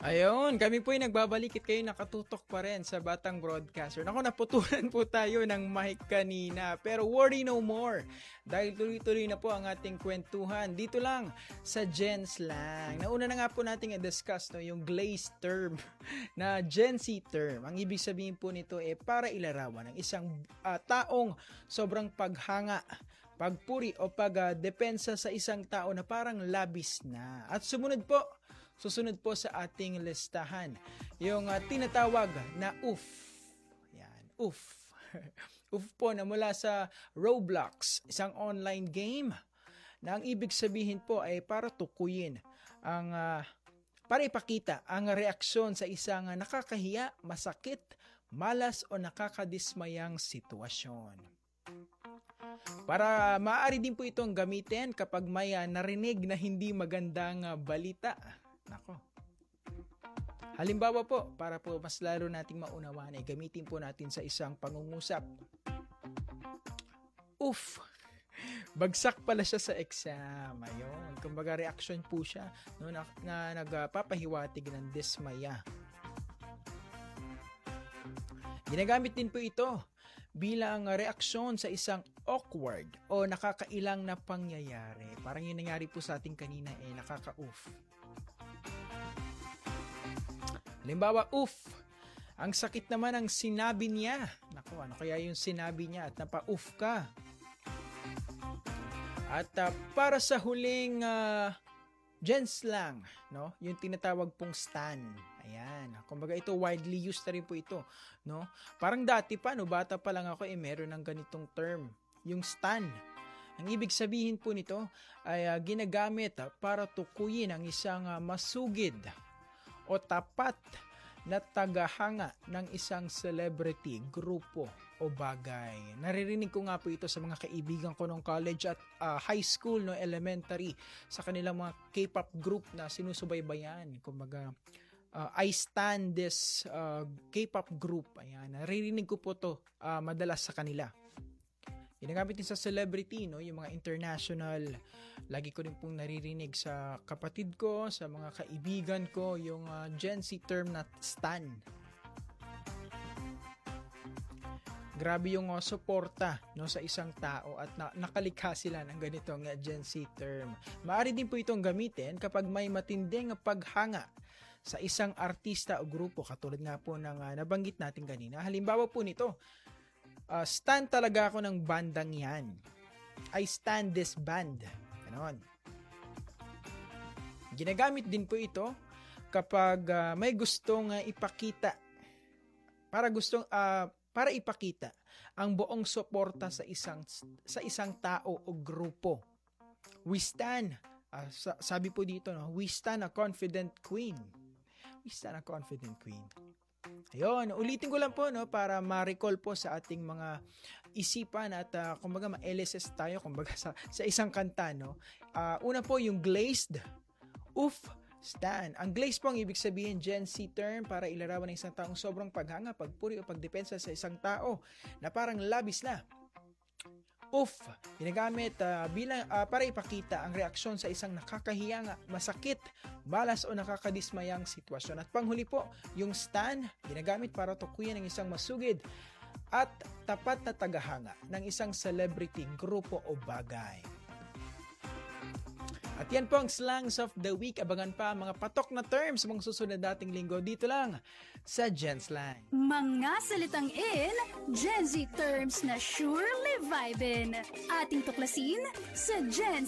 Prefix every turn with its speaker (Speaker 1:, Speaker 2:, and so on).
Speaker 1: Ayun, kami po ay nagbabalik at kayo nakatutok pa rin sa Batang Broadcaster. Naku, naputulan po tayo ng mic kanina, pero worry no more. Dahil tuloy-tuloy na po ang ating kwentuhan dito lang sa Gen Slang. Nauna na nga po nating i-discuss yung glazed term na Gen Z term. Ang ibig sabihin po nito para ilarawan ng isang taong sobrang paghanga, pagpuri o pagdepensa sa isang tao na parang labis na. At susunod po sa ating listahan, yung tinatawag na UF. Yan, UF. UF po na mula sa Roblox, isang online game na ang ibig sabihin po ay para tukuyin para ipakita ang reaksyon sa isang nakakahiya, masakit, malas o nakakadismayang sitwasyon. Para maaari din po itong gamitin kapag may narinig na hindi magandang balita. Nako. Halimbawa po, para po mas lalo nating maunawaan, gamitin po natin sa isang pangungusap. Oof! Bagsak pala siya sa exam. Ayun. Kumbaga reaction po siya na nagpapahiwatig ng dismaya. Ginagamit din po ito bilang reaksyon sa isang awkward o nakakailang na pangyayari. Parang yung nangyari po sa ating kanina nakaka-oof. Halimbawa, oof! Ang sakit naman ang sinabi niya. Naku, ano kaya yung sinabi niya at napa-oof ka? At para sa huling Gen Slang, no? Yung tinatawag pong stan. Ayan. Kumbaga ito, widely used na rin po ito. No? Parang dati pa, bata pa lang ako, meron ng ganitong term. Yung stan. Ang ibig sabihin po nito ay ginagamit para tukuyin ang isang masugid o tapat na tagahanga ng isang celebrity, grupo o bagay. Naririnig ko nga po ito sa mga kaibigan ko nung college at high school, elementary, sa kanilang mga K-pop group na sinusubaybayan. Kumbaga, I stand this K-pop group. Ayan, naririnig ko po to madalas sa kanila. Ginagamit din sa celebrity, yung mga international. Lagi ko rin pong naririnig sa kapatid ko, sa mga kaibigan ko, yung Gen Z term na stan. Grabe yung suporta sa isang tao at nakalikha sila ng ganitong Gen Z term. Maaari din po itong gamitin kapag may matinding paghanga sa isang artista o grupo, katulad nga po ng nabanggit natin kanina. Halimbawa po nito, stan talaga ako ng bandang yan. I stand this band. Ganon. Ginagamit din po ito kapag may gustong ipakita para ipakita ang buong suporta sa isang tao o grupo. We stand, sabi po dito, we stand a confident queen. We stand a confident queen. Ayun, ulitin ko lang po para ma-recall po sa ating mga isipan at kumbaga ma-LSS tayo kumbaga sa isang kanta. Una po yung glazed, oof, stan. Ang glazed po ang ibig sabihin Gen Z term para ilarawan ng isang taong sobrang paghanga, pagpuri o pagdepensa sa isang tao na parang labis na. Oof, ginagamit para ipakita ang reaksyon sa isang nakakahiyang, masakit, malas o nakakadismayang sitwasyon. At panghuli po, yung stan, ginagamit para tukuyin ang isang masugid at tapat na tagahanga ng isang celebrity, grupo o bagay. At yan po ang Slangs of the Week. Abangan pa mga patok na terms mga susunod dating linggo dito lang sa Gen Slang.
Speaker 2: Mga salitang in, Gen Z terms na surely vibin. Ating tuklasin sa Gen